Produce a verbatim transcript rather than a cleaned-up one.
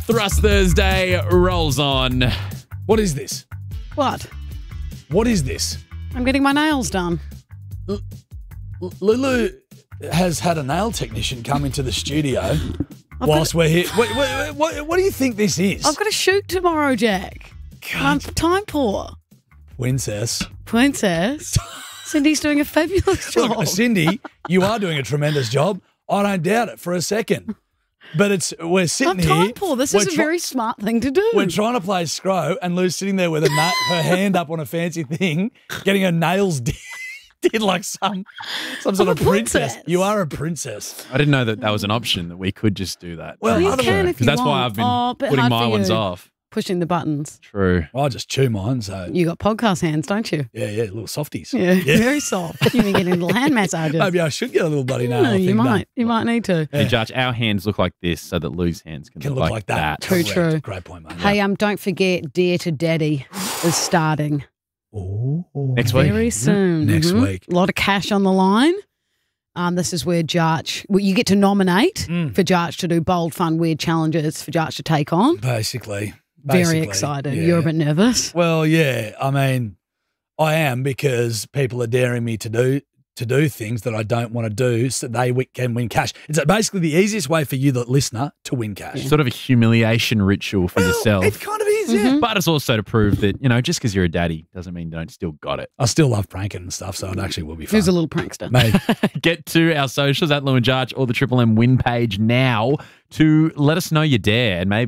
Thrust Thursday rolls on. What is this? What? What is this? I'm getting my nails done. L- Lulu has had a nail technician come into the studio I've whilst got, we're here. What, what, what, what do you think this is? I've got a shoot tomorrow, Jack. I'm time poor. Princess. Princess. Cindy's doing a fabulous job. Look, Cindy, you are doing a tremendous job. I don't doubt it for a second. But it's we're sitting I'm time here. poor. This we're is a try- very smart thing to do. We're trying to play Scro, and Lou's sitting there with a na- her hand up on a fancy thing, getting her nails did, did like some some sort I'm of a princess. princess. You are a princess. I didn't know that that was an option, that we could just do that. Well, you other can than- if you that's why want. I've been Oh, but putting hard my for ones you. off. Pushing the buttons. True. I just chew mine, so You got podcast hands, don't you? yeah, yeah, little softies. Yeah, very soft. You can get into hand massages. Maybe I should get a little bloody nail. No, you thing done. might. You might need to. Hey, Judge, our hands look like this so that Lou's hands can, Can look like that. True, Correct. true. Great point, mate. Hey, um, don't forget, Dear to Daddy is starting Ooh. Next week. very soon. Next Mhm. week. A lot of cash on the line. Um, this is where Jarch, well, you get to nominate Mm. for Jarch to do bold, fun, weird challenges for Jarch to take on. Basically. Very Basically, excited. yeah. You're a bit nervous. Well, yeah. I mean, I am, because people are daring me to do to do things that I don't want to do, so they wi- can win cash. It's basically the easiest way for you, the listener, to win cash. Sort of a humiliation ritual for Well, yourself. It kind of is, yeah. Mhm. But it's also to prove that, you know, just because you're a daddy doesn't mean you don't still got it. I still love pranking and stuff, so it actually will be fun. Who's a little prankster? Mate, Get to our socials at Lou and Jarch or the Triple M win page now to let us know you dare, and maybe